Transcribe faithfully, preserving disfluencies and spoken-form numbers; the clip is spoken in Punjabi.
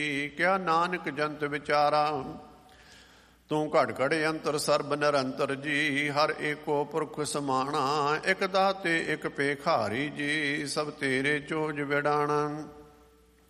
ਕਿਆ ਨਾਨਕ ਜੰਤ ਵਿਚਾਰਾ, ਤੂੰ ਘੜ ਘੜ ਅੰਤਰ ਸਰਬ ਨਿਰੰਤਰ ਜੀ। ਹਰ ਏਕੋ ਪੁਰਖ ਸਮਾਣਾ, ਇੱਕ ਦਾਤੇ ਇੱਕ ਭੇਖਾਰੀ ਜੀ। ਸਭ ਤੇਰੇ ਚੋਜ ਵਿਡਾਣਾ,